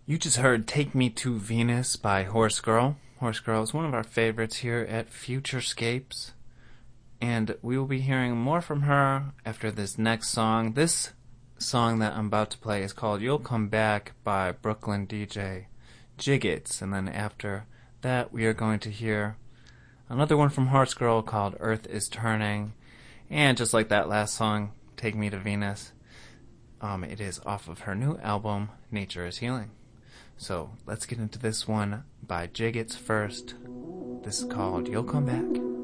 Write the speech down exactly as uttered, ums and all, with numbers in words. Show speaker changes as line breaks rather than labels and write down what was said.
You just heard Take Me to Venus by Horse Girl. Horse Girl is one of our favorites here at Futurescapes. And we will be hearing more from her after this next song. This song that I'm about to play is called You'll Come Back by Brooklyn D J Jiggets. And then after that, we are going to hear another one from Horse Girl called Earth is Turning. And just like that last song, Take Me to Venus, um, it is off of her new album, Nature is Healing. So let's get into this one by Jiggets first. This is called You'll Come Back.